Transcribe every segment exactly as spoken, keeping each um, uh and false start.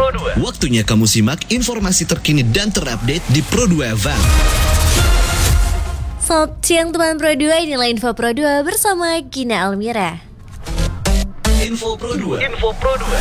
dua. Waktunya kamu simak informasi terkini dan terupdate di Pro dua F M. Selamat siang teman Pro dua, inilah Info Pro dua bersama Gina Almira. Info Pro dua. Info Pro dua.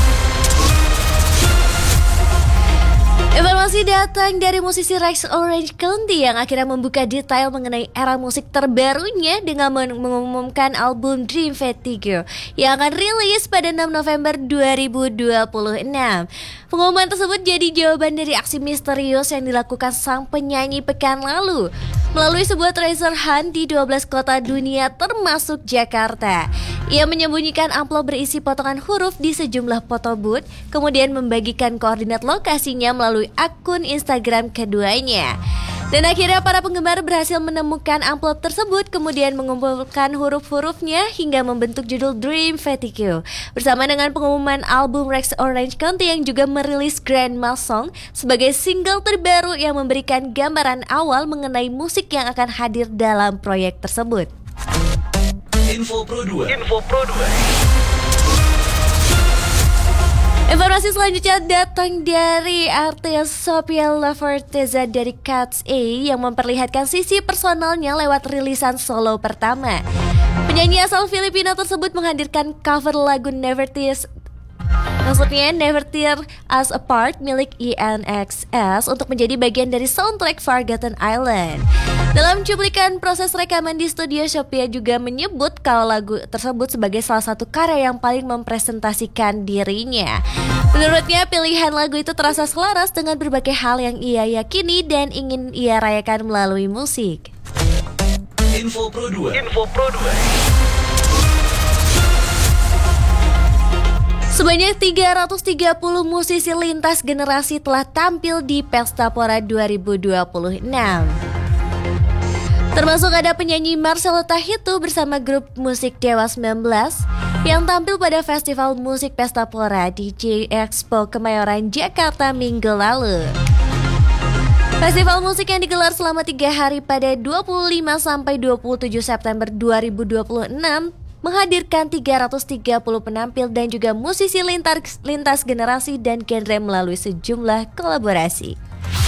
Informasi datang dari musisi Rex Orange County yang akhirnya membuka detail mengenai era musik terbarunya dengan mengumumkan album Dream Vertigo yang akan rilis pada enam November dua ribu dua puluh enam. Pengumuman tersebut jadi jawaban dari aksi misterius yang dilakukan sang penyanyi pekan lalu melalui sebuah treasure hunt di dua belas kota dunia termasuk Jakarta. Ia menyembunyikan amplop berisi potongan huruf di sejumlah foto booth, kemudian membagikan koordinat lokasinya melalui akun Instagram keduanya. Dan akhirnya para penggemar berhasil menemukan amplop tersebut, kemudian mengumpulkan huruf-hurufnya hingga membentuk judul Dream Vertigo. Bersama dengan pengumuman album Rex Orange County yang juga merilis Grandma Song sebagai single terbaru yang memberikan gambaran awal mengenai musik yang akan hadir dalam proyek tersebut. Info Pro dua. Info Pro dua. Informasi selanjutnya datang dari artis Sophia Laforteza dari Cats A yang memperlihatkan sisi personalnya lewat rilisan solo pertama. Penyanyi asal Filipina tersebut menghadirkan cover lagu Never Tears Maksudnya Never Tear Us Apart milik I N X S untuk menjadi bagian dari soundtrack Forgotten Island. Dalam cuplikan proses rekaman di studio, Sophia juga menyebut kalau lagu tersebut sebagai salah satu karya yang paling mempresentasikan dirinya. Menurutnya pilihan lagu itu terasa selaras dengan berbagai hal yang ia yakini dan ingin ia rayakan melalui musik. Info Pro dua. Info Pro dua. Sebanyak tiga ratus tiga puluh musisi lintas generasi telah tampil di Pesta Pora dua ribu dua puluh enam. Termasuk ada penyanyi Marcelo Tahitu bersama grup musik Dewa sembilan belas yang tampil pada Festival Musik Pesta Pora di J Expo Kemayoran, Jakarta minggu lalu. Festival musik yang digelar selama tiga hari pada dua puluh lima sampai dua puluh tujuh September dua ribu dua puluh enam menghadirkan tiga ratus tiga puluh penampil dan juga musisi lintas, lintas generasi dan genre melalui sejumlah kolaborasi.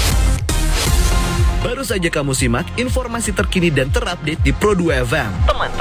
Baru saja kamu simak informasi terkini dan terupdate di Pro dua F M. Teman